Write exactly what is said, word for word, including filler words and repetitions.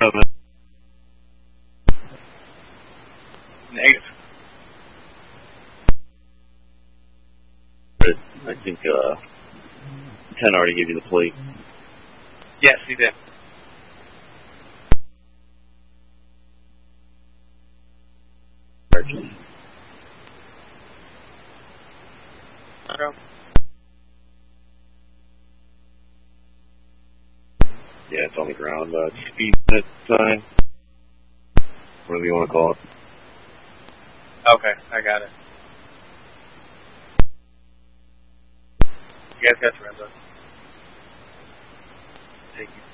Negative. I think uh, ten already gave you the plate. Yes, he did. Okay. Yeah, it's on the ground. Uh, speed limit sign. Whatever you want to call it. Okay, I got it. You guys got your red. Thank you.